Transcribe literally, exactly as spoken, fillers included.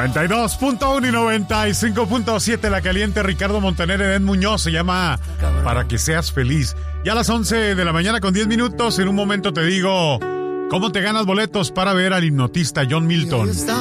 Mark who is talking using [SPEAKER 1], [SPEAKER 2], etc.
[SPEAKER 1] noventa y dos punto uno y noventa y cinco punto siete La Caliente, Ricardo Montaner, Edén Muñoz, se llama Para que seas feliz. Ya a las once de la mañana con diez minutos, en un momento te digo cómo te ganas boletos para ver al hipnotista John Milton.